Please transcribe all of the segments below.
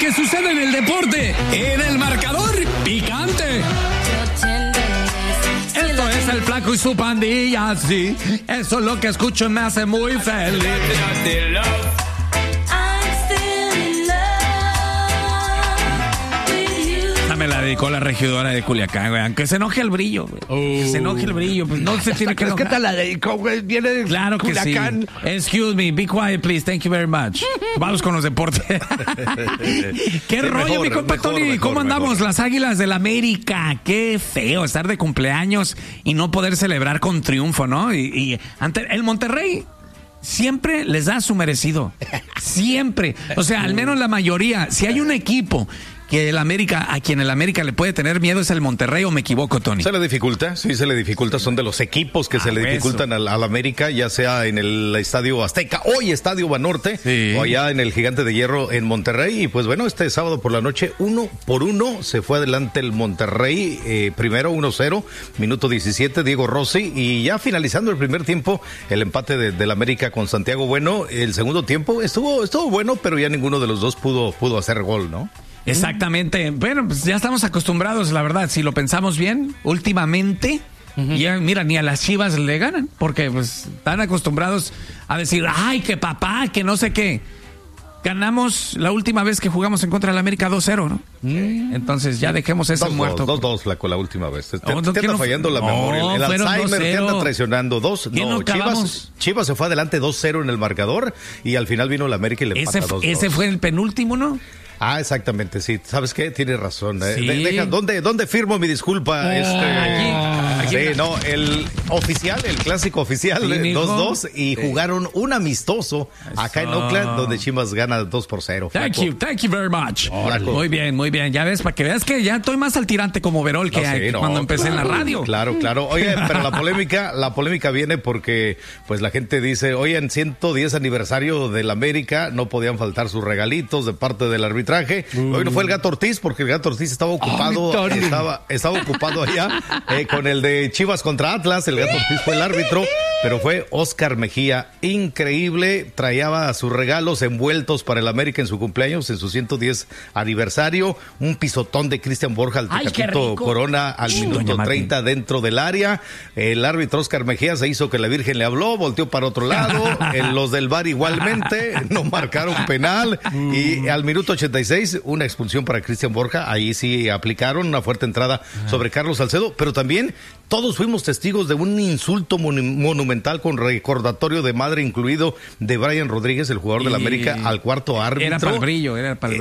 que sucede en el deporte, en el marcador picante. Esto es el Flaco y su pandilla, sí. Eso es lo que escucho y me hace muy feliz. Me la dedicó la regidora de Culiacán, güey. Aunque se enoje el brillo, güey. Que se enoje el brillo. Pues no se tiene que enojar. ¿Qué tal la dedicó, güey? Viene de claro Culiacán. Que sí. Excuse me, be quiet, please. Thank you very much. Vamos con los deportes. ¿Qué sí, rollo, mejor, mi compa Tony? ¿Cómo andamos? Las Águilas del América. Qué feo estar de cumpleaños y no poder celebrar con triunfo, ¿no? Y ante el Monterrey siempre les da su merecido. Siempre. O sea, al menos la mayoría. Si hay un equipo que el América, a quien el América le puede tener miedo es el Monterrey, ¿o me equivoco, Tony? Se le dificulta, sí, se le dificulta. Son de los equipos que se le dificultan al América, ya sea en el Estadio Azteca, hoy Estadio Banorte, sí, o allá en el Gigante de Hierro en Monterrey. Y pues bueno, este sábado por la noche, 1-1, se fue adelante el Monterrey, primero 1-0, minuto 17, Diego Rossi, y ya finalizando el primer tiempo, el empate del América con Santiago Bueno. El segundo tiempo estuvo bueno, pero ya ninguno de los dos pudo hacer gol, ¿no? Exactamente. Bueno, pues ya estamos acostumbrados, la verdad. Si lo pensamos bien, últimamente, ya mira, ni a las Chivas le ganan, porque pues están acostumbrados a decir, ay, que papá, que no sé qué. Ganamos la última vez que jugamos en contra del América 2-0, ¿no? Entonces ya dejemos ese muerto. 2-2, Flaco, la última vez. Te anda fallando la memoria. El Alzheimer te anda traicionando. Chivas se fue adelante 2-0 en el marcador y al final vino el América y le empata 2-2. Ese fue el penúltimo, ¿no? Ah, exactamente, sí. ¿Sabes qué? Tienes razón. Sí. ¿Dónde firmo mi disculpa? Aquí. Sí, no, el clásico oficial, 2-2, y jugaron un amistoso acá en Oakland, donde Chivas gana 2-0. Thank you very much. Muy bien. Ya ves, para que veas que ya estoy más al tirante como Verol que cuando empecé en la radio. Claro. Oye, pero la polémica viene porque pues la gente dice, oye, en 110 aniversario del América no podían faltar sus regalitos de parte del arbitraje. Hoy no fue el Gato Ortiz porque el Gato Ortiz estaba ocupado, estaba ocupado allá con el de Chivas contra Atlas. El Gato Ortiz fue el árbitro, pero fue Oscar Mejía. Increíble, traía sus regalos envueltos para el América en su cumpleaños, en su 110 aniversario. Un pisotón de Cristian Borja al Tecatito Corona al minuto 30 dentro del área. El árbitro Oscar Mejía se hizo que la Virgen le habló, volteó para otro lado. Los del VAR igualmente no marcaron penal y al minuto 86 una expulsión para Cristian Borja. Ahí sí aplicaron una fuerte entrada sobre Carlos Salcedo, pero también todos fuimos testigos de un insulto monumental con recordatorio de madre incluido de Brian Rodríguez, el jugador del América, al cuarto árbitro. Era para el brillo.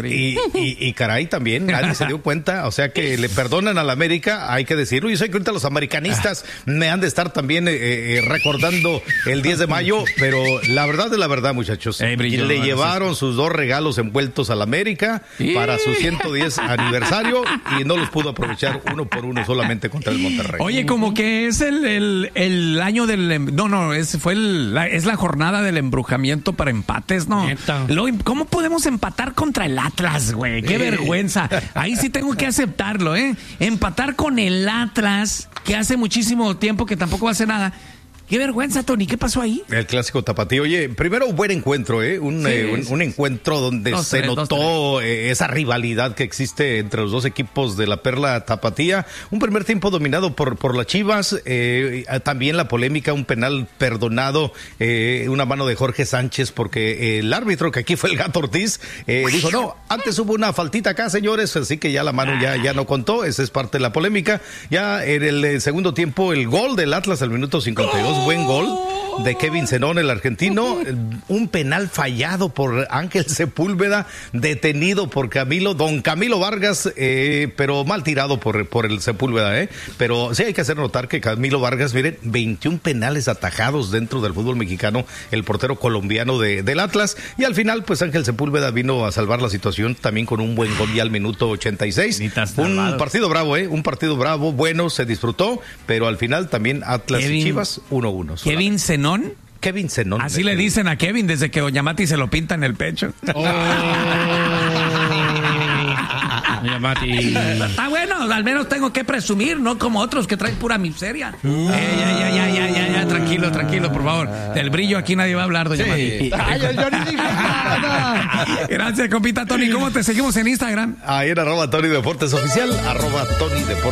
Y caray, también nadie se dio cuenta, o sea que le perdonan al América, hay que decirlo. Yo sé que ahorita los americanistas me han de estar también recordando el 10 de mayo, pero la verdad es la verdad, muchachos. Le llevaron sus dos regalos envueltos al América para su 110 aniversario y no los pudo aprovechar uno por uno solamente contra el Monterrey. Oye, como que es el año del... No, es la jornada del embrujamiento para empates, ¿no? ¿Cómo podemos empatar contra el Atlas, güey? ¡Qué vergüenza! Ahí sí tengo que aceptarlo, ¿eh? Empatar con el Atlas, que hace muchísimo tiempo que tampoco hace nada. ¡Qué vergüenza, Tony! ¿Qué pasó ahí? El clásico tapatío. Oye, primero un buen encuentro, un encuentro donde se notó esa rivalidad que existe entre los dos equipos de la Perla Tapatía. Un primer tiempo dominado por las Chivas. También la polémica, un penal perdonado, una mano de Jorge Sánchez, porque el árbitro, que aquí fue el Gato Ortiz, dijo, no, antes hubo una faltita acá, señores, así que ya la mano ya no contó. Esa es parte de la polémica. Ya en el segundo tiempo, el gol del Atlas al minuto 52. Buen gol de Kevin Zenón, el argentino. Un penal fallado por Ángel Sepúlveda, detenido por don Camilo Vargas, pero mal tirado por el Sepúlveda, pero sí hay que hacer notar que Camilo Vargas, miren, 21 penales atajados dentro del fútbol mexicano, el portero colombiano del Atlas, y al final pues Ángel Sepúlveda vino a salvar la situación también con un buen gol ya al minuto 86. Un partido bravo, bueno, se disfrutó, pero al final también Atlas y Chivas 1-1. ¿Kevin Zenón? Kevin Zenón. Así le dicen a Kevin desde que Doña Mati se lo pinta en el pecho. Doña Mati. Está bueno, al menos tengo que presumir, no como otros que traen pura miseria. Ya, tranquilo, por favor. Del brillo aquí nadie va a hablar, doña Mati. Yo ni dije nada. Gracias, compita Tony. ¿Cómo te seguimos en Instagram? Ahí en @Tony Deportes Oficial, @Tony Deportes.